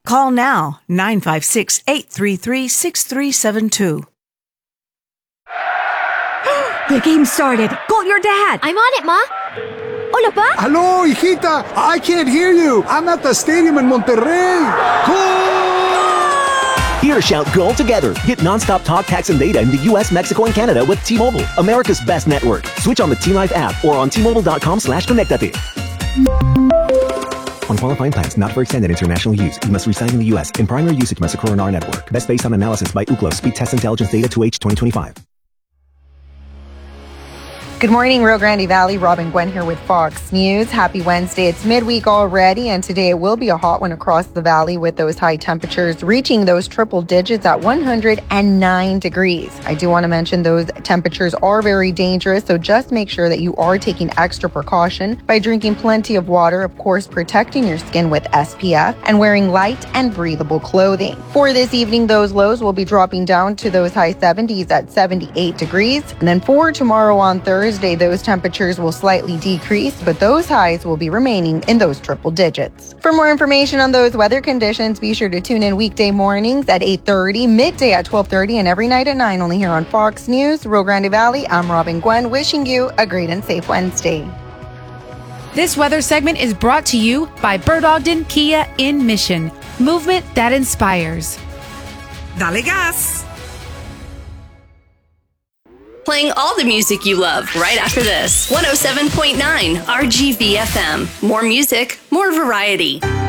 Call now 956-833-6372. The game started. Call your dad. I'm on it, Ma. Hola, Pa? Hello, hijita. I can't hear you. I'm at the stadium in Monterrey. Goal! Here, shout goal together. Get nonstop talk, text, and data in the U.S., Mexico, and Canada with T-Mobile, America's best network. Switch on the T-Life app or on T-Mobile.com/connectate. On qualifying plans not for extended international use, you must reside in the U.S. In primary usage must occur on our network. Best based on analysis by Ookla Speed Test Intelligence Data 2H 2025. Good morning, Rio Grande Valley. Robin Gwen here with Fox News. Happy Wednesday. It's midweek already, and today it will be a hot one across the valley with those high temperatures reaching those triple digits at 109 degrees. I do want to mention those temperatures are very dangerous, so just make sure that you are taking extra precaution by drinking plenty of water, of course, protecting your skin with SPF, and wearing light and breathable clothing. For this evening, those lows will be dropping down to those high 70s at 78 degrees. And then for tomorrow on Thursday, those temperatures will slightly decrease, but those highs will be remaining in those triple digits. For more information on those weather conditions, be sure to tune in weekday mornings at 8:30, midday at 12:30, and every night at 9, only here on Fox News, Rio Grande Valley. I'm Robin Gwen, wishing you a great and safe Wednesday. This weather segment is brought to you by Bird Ogden Kia in Mission. Movement that inspires. Dale gas! Playing all the music you love right after this. 107.9 RGV FM. More music, more variety.